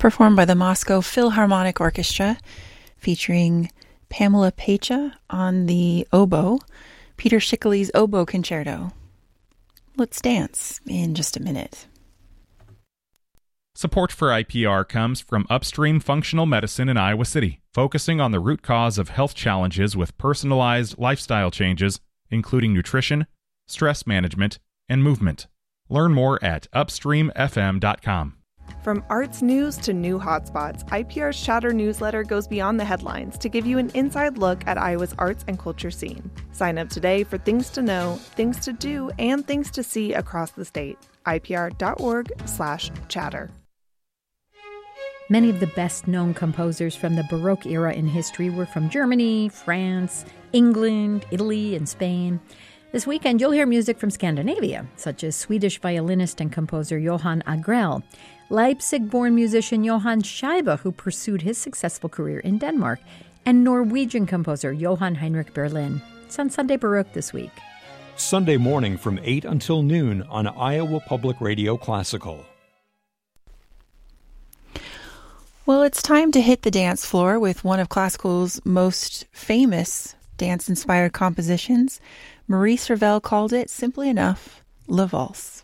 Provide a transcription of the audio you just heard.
performed by the Moscow Philharmonic Orchestra, featuring Pamela Pecha on the oboe, Peter Schickele's oboe concerto. Let's dance in just a minute. Support for IPR comes from Upstream Functional Medicine in Iowa City, focusing on the root cause of health challenges with personalized lifestyle changes, including nutrition, stress management, and movement. Learn more at upstreamfm.com. From arts news to new hotspots, IPR's Chatter newsletter goes beyond the headlines to give you an inside look at Iowa's arts and culture scene. Sign up today for things to know, things to do, and things to see across the state. IPR.org/chatter. Many of the best-known composers from the Baroque era in history were from Germany, France, England, Italy, and Spain. This weekend, you'll hear music from Scandinavia, such as Swedish violinist and composer Johan Agrell, Leipzig-born musician Johan Scheibe, who pursued his successful career in Denmark, and Norwegian composer Johan Heinrich Berlin. It's on Sunday Baroque this week. Sunday morning from 8 until noon on Iowa Public Radio Classical. Well, it's time to hit the dance floor with one of classical's most famous dance-inspired compositions. Maurice Ravel called it, simply enough, La Valse.